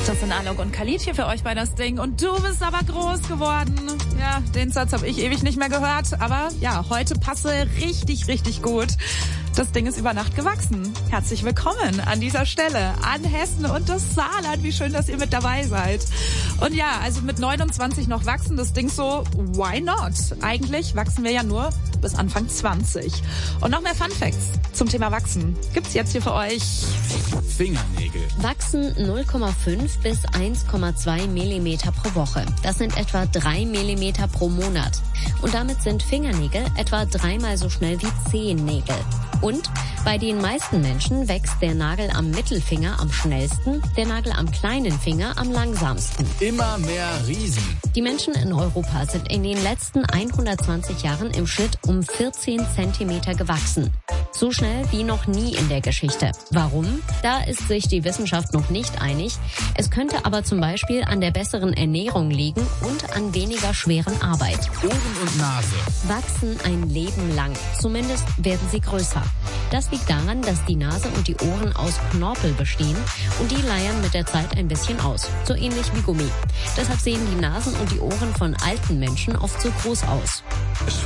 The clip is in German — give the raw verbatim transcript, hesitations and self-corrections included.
Das sind Alok und Khalid hier für euch bei das Ding. Und du bist aber groß geworden. Ja, den Satz habe ich ewig nicht mehr gehört. Aber ja, heute passe richtig, richtig gut. Das Ding ist über Nacht gewachsen. Herzlich willkommen an dieser Stelle an Hessen und das Saarland. Wie schön, dass ihr mit dabei seid. Und ja, also mit neunundzwanzig noch wachsen, das Ding so, why not? Eigentlich wachsen wir ja nur bis Anfang zwanzig. Und noch mehr Funfacts zum Thema Wachsen gibt's jetzt hier für euch. Fingernägel. Wachsen null Komma fünf bis eins Komma zwei Millimeter pro Woche. Das sind etwa drei Millimeter pro Monat. Und damit sind Fingernägel etwa dreimal so schnell wie Zehennägel. Und bei den meisten Menschen wächst der Nagel am Mittelfinger am schnellsten, der Nagel am kleinen Finger am langsamsten. Immer mehr Riesen. Die Menschen in Europa sind in den letzten hundertzwanzig Jahren im Schnitt um vierzehn Zentimeter gewachsen. So schnell wie noch nie in der Geschichte. Warum? Da ist sich die Wissenschaft noch nicht einig. Es könnte aber zum Beispiel an der besseren Ernährung liegen und an weniger schweren Arbeit. Ohren und Nase. Wachsen ein Leben lang. Zumindest werden sie größer. Das liegt daran, dass die Nase und die Ohren aus Knorpel bestehen und die leiern mit der Zeit ein bisschen aus. So ähnlich wie Gummi. Deshalb sehen die Nasen und die Ohren von alten Menschen oft so groß aus.